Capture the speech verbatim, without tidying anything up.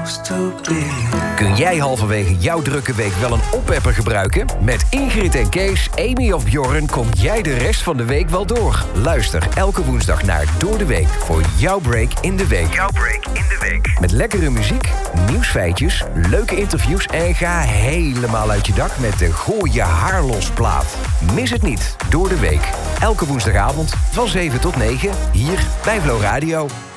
supposed to be. Kun jij halverwege jouw drukke week wel een oppepper gebruiken? Met Ingrid en Kees, Amy of Bjorn kom jij de rest van de week wel door. Luister elke woensdag naar Door de Week voor jouw break in de week. Jouw break in de week. Met lekkere muziek, nieuwsfeitjes, leuke interviews en ga helemaal uit je dak met de Gooi je haar los plaat. Mis het niet, Door de Week. Elke woensdagavond van zeven tot negen hier bij Flow Radio.